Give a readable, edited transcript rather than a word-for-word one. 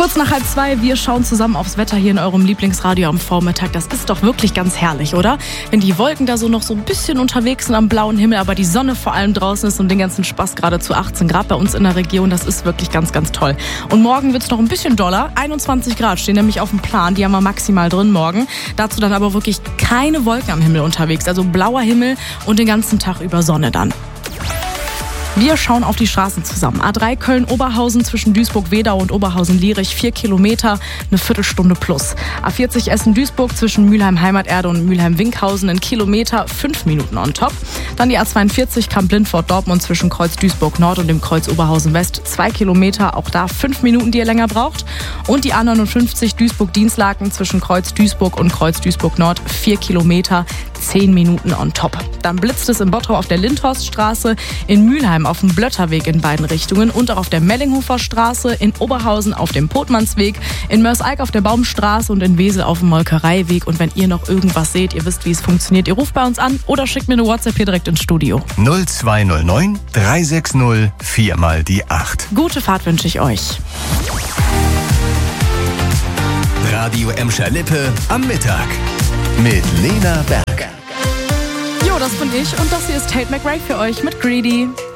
Kurz nach 1:30, wir schauen zusammen aufs Wetter hier in eurem Lieblingsradio am Vormittag. Das ist doch wirklich ganz herrlich, oder? Wenn die Wolken da so noch so ein bisschen unterwegs sind am blauen Himmel, aber die Sonne vor allem draußen ist und den ganzen Spaß gerade zu 18 Grad bei uns in der Region. Das ist wirklich ganz, ganz toll. Und morgen wird es noch ein bisschen doller. 21 Grad stehen nämlich auf dem Plan. Die haben wir maximal drin morgen. Dazu dann aber wirklich keine Wolken am Himmel unterwegs. Also blauer Himmel und den ganzen Tag über Sonne dann. Wir schauen auf die Straßen zusammen. A3 Köln-Oberhausen zwischen Duisburg-Wedau und Oberhausen-Lierich 4 Kilometer, eine Viertelstunde plus. A40 Essen-Duisburg zwischen Mülheim-Heimaterde und Mülheim-Winkhausen 1 Kilometer, 5 Minuten on top. Dann die A42 Kamp-Lindfort-Dortmund zwischen Kreuz Duisburg-Nord und dem Kreuz Oberhausen-West 2 Kilometer, auch da 5 Minuten, die ihr länger braucht. Und die A59 Duisburg-Dienstlaken zwischen Kreuz Duisburg und Kreuz Duisburg-Nord 4 Kilometer, 10 Minuten on top. Dann blitzt es in Bottrop auf der Lindhorststraße, in Mülheim auf dem Blötterweg in beiden Richtungen und auch auf der Mellinghofer Straße, in Oberhausen auf dem Potmannsweg, in Mörs-Eik auf der Baumstraße und in Wesel auf dem Molkereiweg. Und wenn ihr noch irgendwas seht, ihr wisst, wie es funktioniert, ihr ruft bei uns an oder schickt mir eine WhatsApp hier direkt ins Studio. 0209 360 4 mal die 8. Gute Fahrt wünsche ich euch. Radio Emscher-Lippe am Mittag mit Lena Berger. Jo, das bin ich und das hier ist Tate McRae für euch mit Greedy.